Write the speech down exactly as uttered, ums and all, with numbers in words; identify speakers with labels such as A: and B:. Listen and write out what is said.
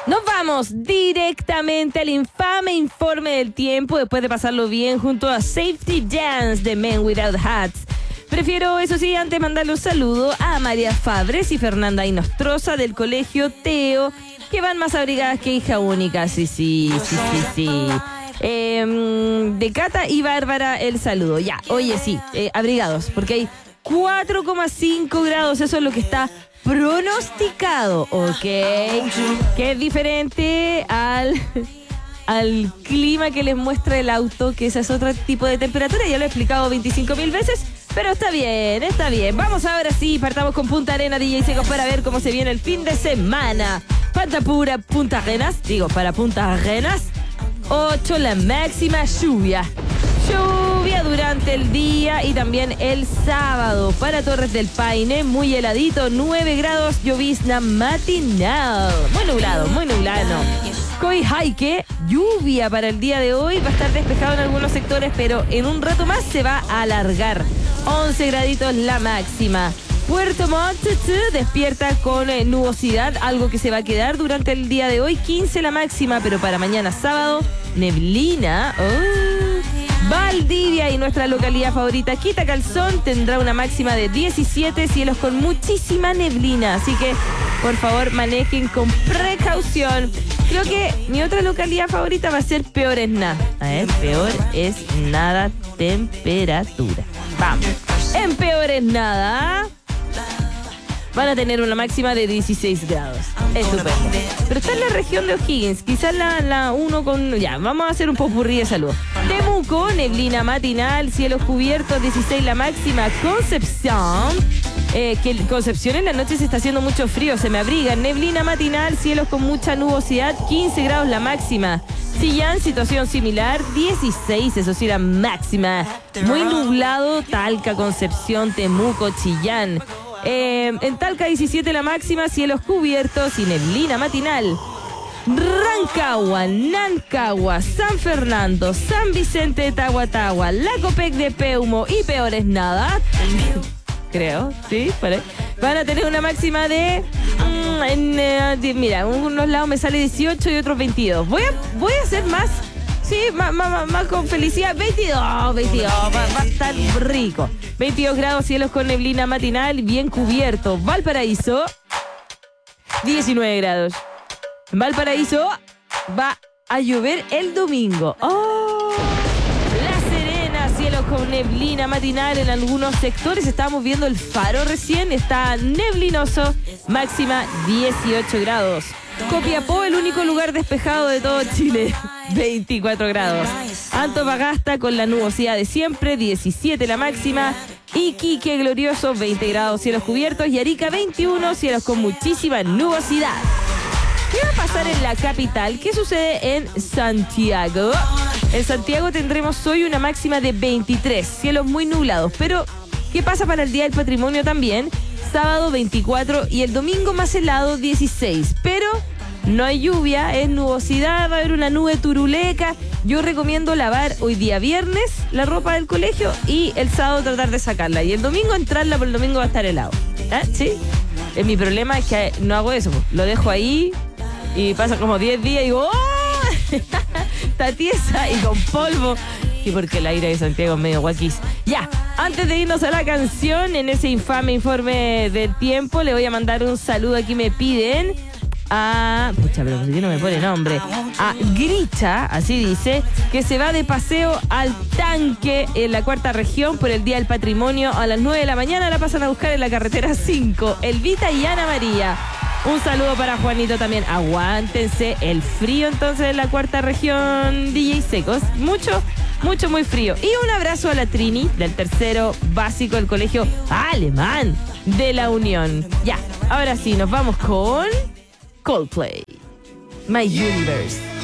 A: Nos vamos directamente al infame informe del tiempo después de pasarlo bien junto a Safety Dance de Men Without Hats. Prefiero, eso sí, antes mandarle un saludo a María Fabres y Fernanda Inostroza del colegio Teo, que van más abrigadas que hija única. Sí, sí, sí, sí, sí. Eh, de Cata y Bárbara el saludo. Ya, oye, sí, eh, abrigados, porque hay cuatro coma cinco grados, eso es lo que está pronosticado, ¿ok? Que es diferente al, al clima que les muestra el auto, que ese es otro tipo de temperatura, ya lo he explicado veinticinco mil veces, pero está bien, está bien. Vamos ahora sí, partamos con Punta Arenas, D J Secos, para ver cómo se viene el fin de semana. Panta pura, Punta Arenas, digo, para Punta Arenas, ocho la máxima lluvia. Lluvia durante el día y también el sábado. Para Torres del Paine, muy heladito, nueve grados, llovizna matinal. Muy nublado, muy nublado. Coyhaique, lluvia para el día de hoy. Va a estar despejado en algunos sectores, pero en un rato más se va a alargar. once graditos la máxima. Puerto Montt despierta con eh, nubosidad, algo que se va a quedar durante el día de hoy. quince la máxima, pero para mañana sábado, neblina. Oh. Valdivia y nuestra localidad favorita, Quitacalzón, tendrá una máxima de diecisiete, cielos con muchísima neblina. Así que, por favor, manejen con precaución. Creo que mi otra localidad favorita va a ser Peor es Nada. A ver, Peor es Nada, temperatura. Vamos. En Peor es Nada van a tener una máxima de dieciséis grados. Estupendo. Pero está en la región de O'Higgins. Quizás la, la uno con... Ya, vamos a hacer un popurrí de salud. Temuco, neblina matinal, cielos cubiertos, dieciséis la máxima. Concepción, eh, que Concepción en la noche se está haciendo mucho frío, se me abriga. Neblina matinal, cielos con mucha nubosidad, quince grados la máxima. Chillán, situación similar, dieciséis, eso sí, la máxima. Muy nublado, Talca, Concepción, Temuco, Chillán. Eh, en Talca diecisiete la máxima, cielos cubiertos y neblina matinal. Rancagua, Nancagua, San Fernando, San Vicente de Tahuatahua, la Copec de Peumo y Peor es Nada, creo, sí, para, van a tener una máxima de, mm, en, eh, de mira, unos lados me sale dieciocho y otros veintidós. Voy a, voy a hacer más. Sí, más, más, más con felicidad. veintidós, veintidós, va, va a estar rico. veintidós grados, cielos con neblina matinal, bien cubierto. Valparaíso, diecinueve grados. Valparaíso va a llover el domingo. ¡Oh! La Serena, cielos con neblina matinal en algunos sectores. Estábamos viendo el faro recién, está neblinoso. Máxima dieciocho grados. Copiapó, el único lugar despejado de todo Chile, veinticuatro grados. Antofagasta con la nubosidad de siempre, diecisiete la máxima. Iquique, glorioso, veinte grados, cielos cubiertos. Y Arica, veintiuno, cielos con muchísima nubosidad. ¿Qué va a pasar en la capital? ¿Qué sucede en Santiago? En Santiago tendremos hoy una máxima de veintitrés, cielos muy nublados. Pero, ¿qué pasa para el Día del Patrimonio también? Sábado veinticuatro y el domingo más helado dieciséis. Pero no hay lluvia, es nubosidad, va a haber una nube turuleca. Yo recomiendo lavar hoy día viernes la ropa del colegio y el sábado tratar de sacarla. Y el domingo entrarla, porque el domingo va a estar helado. ¿Ah? ¿Sí? Eh, mi problema es que no hago eso. Lo dejo ahí y pasa como diez días y digo, ¡oh! Está tiesa y con polvo. Y porque el aire de Santiago es medio guaquís. Ya, antes de irnos a la canción, en ese infame informe del tiempo, le voy a mandar un saludo. Aquí me piden a... Pucha, pero ¿por qué no me pone nombre? A Gricha, así dice, que se va de paseo al tanque en la cuarta región por el Día del Patrimonio a las nueve de la mañana. La pasan a buscar en la carretera cinco. Elvita y Ana María. Un saludo para Juanito también. Aguántense el frío entonces en la cuarta región, D J Secos. Mucho, mucho, muy frío. Y un abrazo a la Trini del tercero básico del colegio alemán de la Unión. Ya, ahora sí, nos vamos con Coldplay, My Universe.